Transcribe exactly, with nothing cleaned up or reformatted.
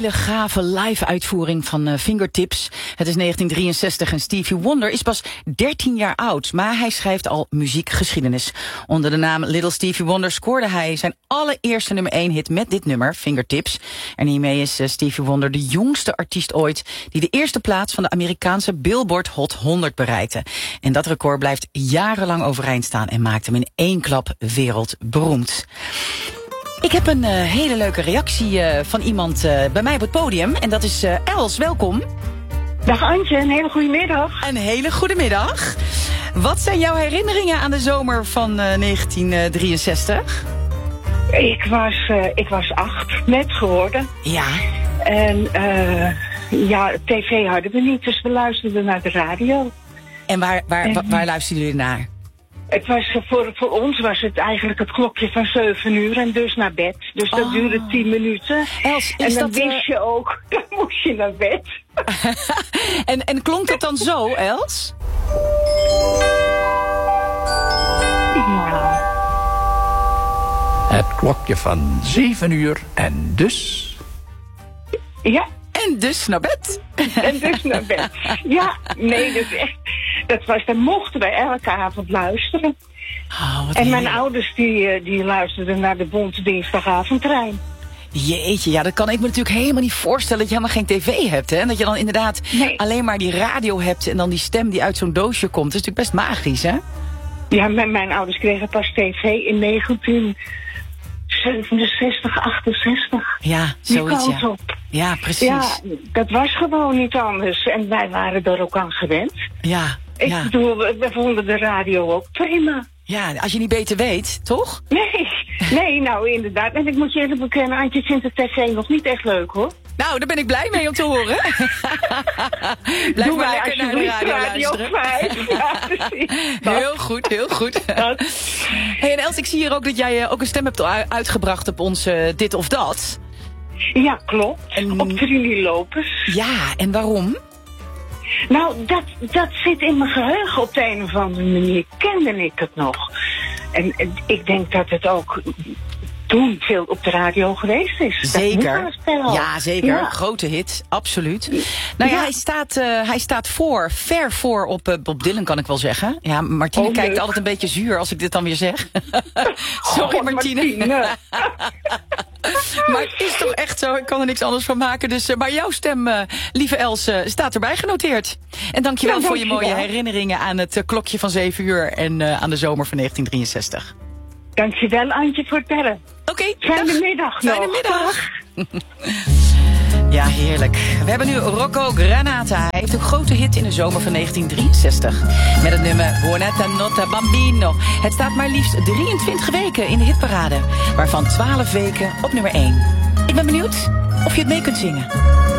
hele gave live-uitvoering van uh, Fingertips. Het is negentien drieënzestig en Stevie Wonder is pas dertien jaar oud. Maar hij schrijft al muziekgeschiedenis. Onder de naam Little Stevie Wonder scoorde hij zijn allereerste nummer één hit met dit nummer, Fingertips. En hiermee is uh, Stevie Wonder de jongste artiest ooit die de eerste plaats van de Amerikaanse Billboard Hot honderd bereikte. En dat record blijft jarenlang overeind staan en maakt hem in één klap wereldberoemd. Ik heb een uh, hele leuke reactie uh, van iemand uh, bij mij op het podium. En dat is uh, Els, welkom. Dag Antje, een hele goede middag. Een hele goede middag. Wat zijn jouw herinneringen aan de zomer van uh, negentien drieënzestig? Ik was, uh, ik was acht, net geworden. Ja. En uh, ja, tv hadden we niet, dus we luisterden naar de radio. En waar, waar, en, waar, waar luisterden jullie naar? Het was, voor, voor ons was het eigenlijk het klokje van zeven uur en dus naar bed. Dus dat oh. duurde tien minuten. Els, is en dan dat, wist je ook, dan moest je naar bed. en, en klonk dat dan zo, Els? Ja. Het klokje van zeven uur en dus... Ja. En dus naar bed. En dus naar bed. Ja, nee, dat is echt... Dat was, dan mochten wij elke avond luisteren. Oh, en mijn heerlijk. ouders die, die luisterden naar de Bonte Dinsdagavondtrein. Jeetje, ja, dat kan ik me natuurlijk helemaal niet voorstellen dat je helemaal geen tv hebt, hè? En dat je dan inderdaad nee. alleen maar die radio hebt en dan die stem die uit zo'n doosje komt. Dat is natuurlijk best magisch, hè? Ja, mijn, mijn ouders kregen pas tv in negentien zevenenzestig, achtenzestig. Ja, zoiets, die kant ja. op. Ja, precies. Ja, dat was gewoon niet anders. En wij waren er ook aan gewend. Ja, Ik ja. bedoel, we, we vonden de radio ook prima. Ja, als je niet beter weet, toch? Nee, nee, nou inderdaad. En ik moet je eerlijk bekennen, Antje vindt de tv nog niet echt leuk, hoor. Nou, daar ben ik blij mee om te horen. Blijf Doe maar mij lekker naar de radio, radio luisteren. vijf. Ja, precies. Heel goed, heel goed. Hey, en Els, ik zie hier ook dat jij uh, ook een stem hebt u- uitgebracht op ons uh, Dit of Dat. Ja, klopt. En... Op Trini Lopes. Ja, en waarom? Nou, dat, dat zit in mijn geheugen op de een of andere manier. Kende ik het nog. En, en ik denk dat het ook toen veel op de radio geweest is. Zeker. Ja, zeker. Ja. Grote hit, absoluut. Nou ja, Ja. hij staat, uh, hij staat voor, ver voor op uh, Bob Dylan, kan ik wel zeggen. Ja, Martine Oh, kijkt leuk. altijd een beetje zuur als ik dit dan weer zeg. Sorry, God, Martine. Martine. Maar het is toch echt zo, ik kan er niks anders van maken. Dus, uh, maar jouw stem, uh, lieve Els, uh, staat erbij genoteerd. En dankjewel Ja, voor je mooie dankjewel. herinneringen aan het uh, klokje van zeven uur en uh, aan de zomer van negentien drieënzestig. Dankjewel, Antje, voor het bellen. Oké, okay, Fijne middag nog. Fijne middag. Ja, heerlijk. We hebben nu Rocco Granata. Hij heeft een grote hit in de zomer van negentien drieënzestig. Met het nummer Buonanotte Notte Bambino. Het staat maar liefst drieëntwintig weken in de hitparade. Waarvan twaalf weken op nummer één. Ik ben benieuwd of je het mee kunt zingen.